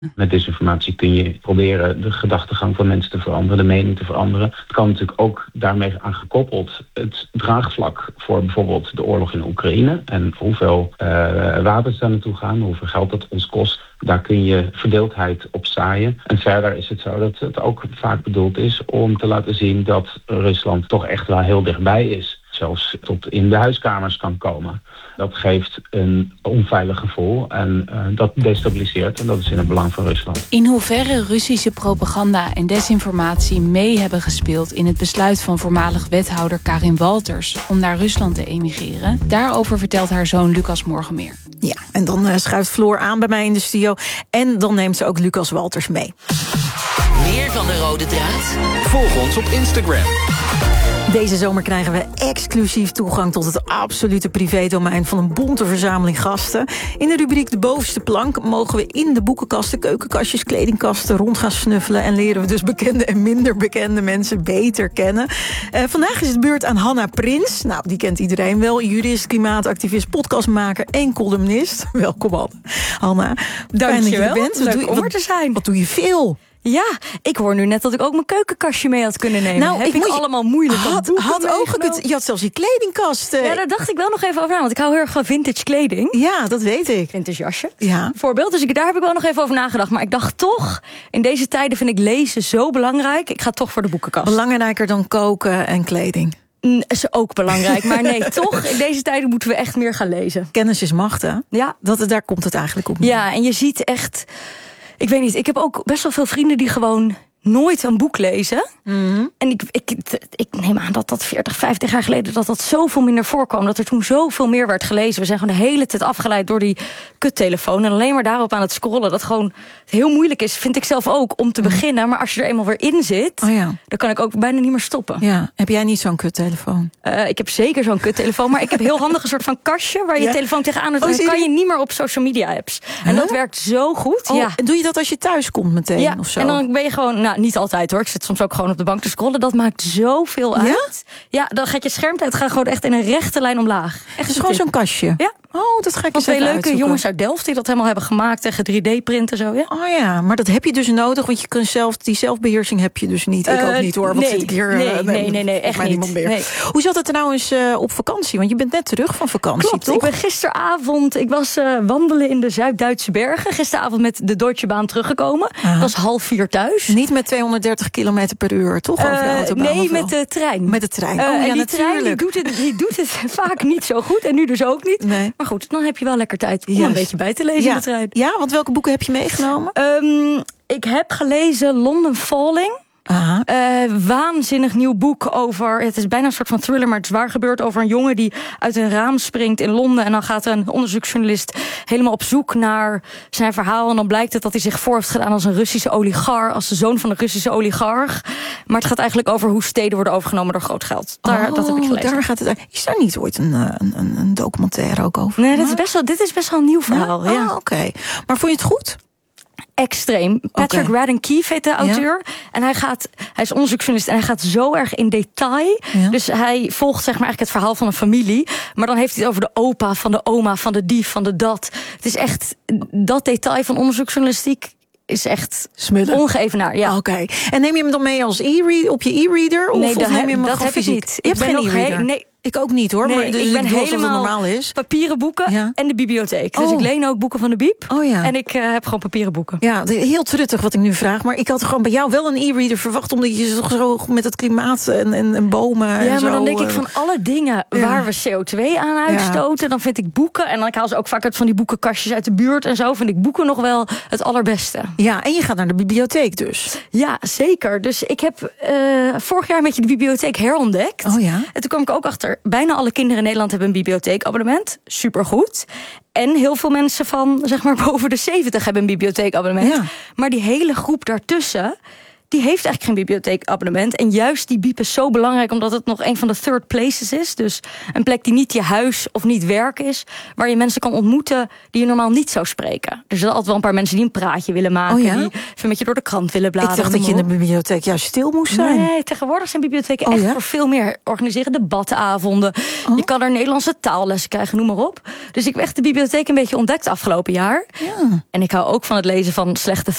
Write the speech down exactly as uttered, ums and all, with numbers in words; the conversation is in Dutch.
Met desinformatie kun je proberen de gedachtegang van mensen te veranderen, de mening te veranderen. Het kan natuurlijk ook daarmee aan gekoppeld het draagvlak voor bijvoorbeeld de oorlog in Oekraïne en hoeveel uh, wapens daar naartoe gaan, hoeveel geld dat ons kost. Daar kun je verdeeldheid op zaaien. En verder is het zo dat het ook vaak bedoeld is om te laten zien dat Rusland toch echt wel heel dichtbij is. Zelfs tot in de huiskamers kan komen. Dat geeft een onveilig gevoel en uh, dat destabiliseert. En dat is in het belang van Rusland. In hoeverre Russische propaganda en desinformatie mee hebben gespeeld in het besluit van voormalig wethouder Karin Walters om naar Rusland te emigreren, daarover vertelt haar zoon Lucas morgen meer. Ja, en dan uh, schuift Floor aan bij mij in de studio. En dan neemt ze ook Lucas Walters mee. Meer van de rode draad? Volg ons op Instagram. Deze zomer krijgen we exclusief toegang tot het absolute privédomein van een bonte verzameling gasten. In de rubriek De Bovenste Plank mogen we in de boekenkasten, keukenkastjes, kledingkasten rond gaan snuffelen en leren we dus bekende en minder bekende mensen beter kennen. Uh, vandaag is het beurt aan Hanna Prins. Nou, die kent iedereen wel. Jurist, klimaatactivist, podcastmaker en columnist. Welkom, Hanna. Hanna, dank je wel. Bent. Leuk om er te zijn. Wat doe je veel? Ja, ik hoor nu net dat ik ook mijn keukenkastje mee had kunnen nemen. Nou, Heb ik, ik ik allemaal moeilijk had, had ook het, je had zelfs je kledingkast. Ja, daar dacht ik wel nog even over na, want ik hou heel erg van vintage kleding. Ja, dat weet ik. Vintage jasje, ja. Voorbeeld. Dus ik, daar heb ik wel nog even over nagedacht. Maar ik dacht toch, in deze tijden vind ik lezen zo belangrijk. Ik ga toch voor de boekenkast. Belangrijker dan koken en kleding. Mm, is ook belangrijk, maar nee, toch, in deze tijden moeten we echt meer gaan lezen. Kennis is macht, hè? Ja. Dat, daar komt het eigenlijk op. Ja, en je ziet echt, ik weet niet, ik heb ook best wel veel vrienden die gewoon nooit een boek lezen. Mm-hmm. En ik, ik, ik neem aan dat dat veertig, vijftig jaar geleden dat dat zoveel minder voorkwam. Dat er toen zoveel meer werd gelezen. We zijn gewoon de hele tijd afgeleid door die kuttelefoon. En alleen maar daarop aan het scrollen. Dat gewoon heel moeilijk is, vind ik zelf ook, om te mm. beginnen. Maar als je er eenmaal weer in zit, oh ja. dan kan ik ook bijna niet meer stoppen. Ja. Heb jij niet zo'n kuttelefoon? Uh, ik heb zeker zo'n kuttelefoon. Maar ik heb heel handig een soort van kastje waar je ja. telefoon tegenaan doet. Oh, dan kan je niet meer op social media apps. En huh? dat werkt zo goed. Oh, ja. En doe je dat als je thuis komt meteen? Ja. Of zo? En dan ben je gewoon, nou niet altijd hoor. Ik zit soms ook gewoon op de bank te scrollen. Dat maakt zoveel uit. Ja, ja dan gaat je schermtijd gaat gewoon echt in een rechte lijn omlaag. Echt dus gewoon zo'n kastje? Ja. Oh, dat ga ik eens even twee leuke uitzoeken. Jongens uit Delft die dat helemaal hebben gemaakt tegen drie D-printen zo. Ja. Oh ja, maar dat heb je dus nodig, want je kunt zelf, die zelfbeheersing heb je dus niet. Ik uh, ook niet hoor. Wat nee, zit ik hier? Nee, uh, nee, nee, nee, echt niet. Meer. Nee. Hoe zat het trouwens uh, op vakantie? Want je bent net terug van vakantie, Klopt, toch? Ik ben gisteravond, ik was uh, wandelen in de Zuid-Duitse bergen. Gisteravond met de Deutsche Bahn teruggekomen. Uh-huh. Ik was half vier thuis. Niet met tweehonderddertig kilometer per uur, toch? Uh, over de autobaan, nee, met de trein. Met de trein. Uh, oh, ja, en die natuurlijk. trein die doet, het, die doet het vaak niet zo goed. En nu dus ook niet. Nee. Maar goed, dan heb je wel lekker tijd om yes. een beetje bij te lezen ja. in de trein. Ja, want welke boeken heb je meegenomen? Um, ik heb gelezen London Falling. Aha. Uh, waanzinnig nieuw boek over, het is bijna een soort van thriller, maar het is waar gebeurd over een jongen die uit een raam springt in Londen. En dan gaat een onderzoeksjournalist helemaal op zoek naar zijn verhaal. En dan blijkt het dat hij zich voor heeft gedaan als een Russische oligarch, als de zoon van een Russische oligarch. Maar het gaat eigenlijk over hoe steden worden overgenomen door groot geld. Daar, oh, dat heb ik gelezen. Daar gaat het. Is daar niet ooit een, een, een documentaire ook over? Nee, dit is best wel, dit is best wel een nieuw verhaal. Ja? Ja? Ja. Oh, oké. Okay. Maar vond je het goed? Extreem. Patrick okay. Radden Keefe heet de auteur. Ja? En hij gaat, hij is onderzoeksjournalist en hij gaat zo erg in detail. Ja? Dus hij volgt zeg maar eigenlijk het verhaal van een familie. Maar dan heeft hij het over de opa, van de oma, van de dief, van de dat. Het is echt dat detail van onderzoeksjournalistiek is echt Smullen. Ongeëvenaard. Ja. Oké. Okay. En neem je hem dan mee als e-reader op je e-reader? Of, nee, of neem je hem dat heb ik niet. Je hebt geen e-reader? He- nee. Ik ook niet hoor, nee, maar dus ik ben helemaal normaal is. papieren boeken ja. en de bibliotheek. Dus oh. ik leen ook boeken van de Biep. Oh, ja. En ik uh, heb gewoon papieren boeken. Ja, heel truttig wat ik nu vraag. Maar ik had gewoon bij jou wel een e-reader verwacht, omdat je toch zo met het klimaat en, en, en bomen ja, en maar zo, dan denk uh, ik van alle dingen ja. waar we C O twee aan uitstoten, ja. dan vind ik boeken, en dan ik haal ze ook vaak uit van die boekenkastjes uit de buurt en zo, vind ik boeken nog wel het allerbeste. Ja, en je gaat naar de bibliotheek dus. Ja, zeker. Dus ik heb uh, vorig jaar een beetje de bibliotheek herontdekt. Oh ja. En toen kwam ik ook achter, bijna alle kinderen in Nederland hebben een bibliotheekabonnement. Supergoed. En heel veel mensen van, zeg maar, boven de zeventig hebben een bibliotheekabonnement. Ja. Maar die hele groep daartussen, die heeft eigenlijk geen bibliotheekabonnement. En juist die biep is zo belangrijk, omdat het nog een van de third places is. Dus een plek die niet je huis of niet werk is, waar je mensen kan ontmoeten die je normaal niet zou spreken. Er zijn altijd wel een paar mensen die een praatje willen maken, oh ja? die even met je door de krant willen bladeren. Ik dacht dat je in de bibliotheek juist stil moest zijn. Nee, tegenwoordig zijn bibliotheken oh, echt ja? voor veel meer. Organiseren debatavonden. Oh. Je kan er Nederlandse taallessen krijgen, noem maar op. Dus ik heb echt de bibliotheek een beetje ontdekt afgelopen jaar. Ja. En ik hou ook van het lezen van slechte